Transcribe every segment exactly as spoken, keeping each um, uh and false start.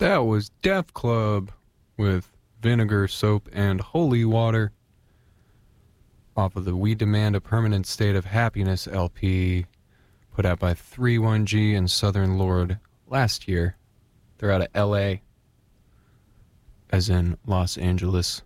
That was Def Club with Vinegar, Soap, and Holy Water off of the We Demand a Permanent State of Happiness L P put out by three one G and Southern Lord last year. They're out of L A, as in Los Angeles.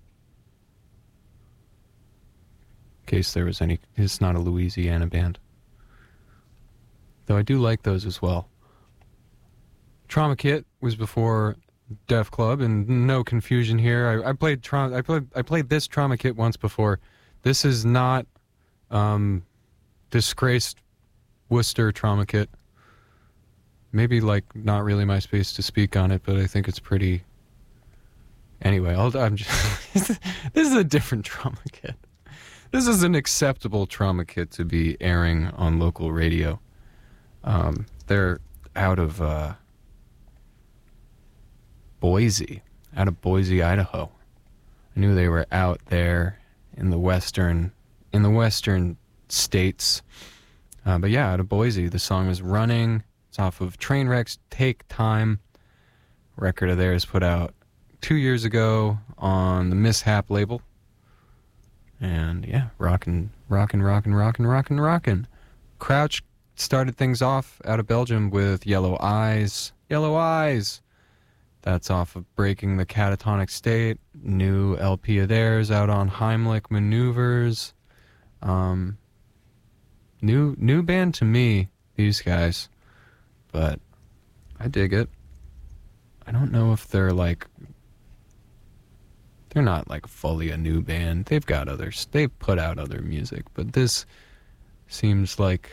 In case there was any, it's not a Louisiana band. Though I do like those as well. Trauma Kit was before Def Club, and no confusion here. I, I played Trauma. I played. I played this Trauma Kit once before. This is not um, disgraced Worcester Trauma Kit. Maybe like not really my space to speak on it, but I think it's pretty. Anyway, I'll, I'm just. This is a different Trauma Kit. This is an acceptable Trauma Kit to be airing on local radio. Um, they're out of. Uh, Boise, out of Boise, Idaho. I knew they were out there in the western, in the western states. Uh, but yeah, out of Boise. The song is Running. It's off of Trainwreck's Take Time. Record of theirs put out two years ago on the Mishap label. And yeah, rockin', rockin', rockin', rockin', rockin', rockin'. Crouch started things off out of Belgium with Yellow Eyes. Yellow Eyes! That's off of Breaking the Catatonic State, new L P of theirs out on Heimlich Maneuvers. Um, new new band to me, these guys, but I dig it. I don't know if they're like, they're not like fully a new band. They've got others, they've put out other music, but this seems like,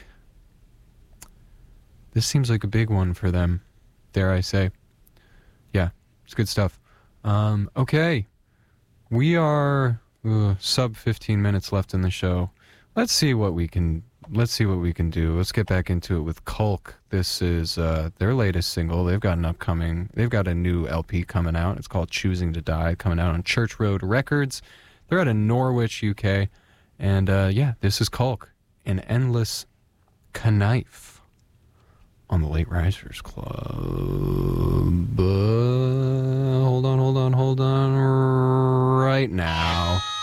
this seems like a big one for them, dare I say. Yeah, it's good stuff. Um, okay, we are uh, sub fifteen minutes left in the show. Let's see what we can. Let's see what we can do. Let's get back into it with Kulk. This is uh, their latest single. They've got an upcoming. They've got a new L P coming out. It's called "Choosing to Die," coming out on Church Road Records. They're out of Norwich, U K, and uh, yeah, this is Kulk, An Endless Knife. On the Late Risers Club. Uh, hold on, hold on, hold on. Right now.